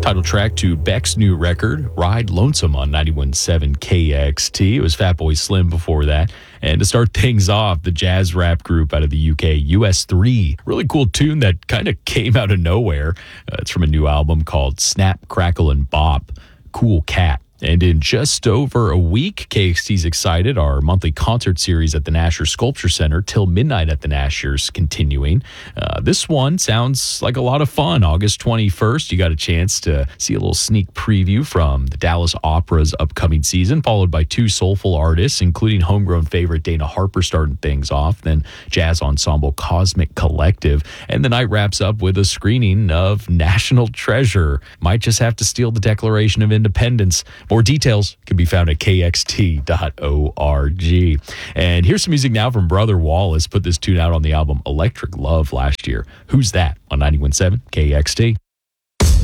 Title track to Beck's new record, Ride Lonesome on 91.7 KXT. It was Fatboy Slim before that. And to start things off, the jazz rap group out of the UK, US3. Really cool tune that kind of came out of nowhere. It's from a new album called Snap, Crackle, and Bop. Cool Cat. And in just over a week, KXT's excited. Our monthly concert series at the Nasher Sculpture Center till midnight at the Nashers continuing. This one sounds like a lot of fun. August 21st, you got a chance to see a little sneak preview from the Dallas Opera's upcoming season, followed by two soulful artists, including homegrown favorite Dana Harper starting things off, then jazz ensemble Cosmic Collective. And the night wraps up with a screening of National Treasure. Might just have to steal the Declaration of Independence. More details can be found at kxt.org. And here's some music now from Brother Wallace. Put this tune out on the album Electric Love last year. Who's That? On 91.7 KXT.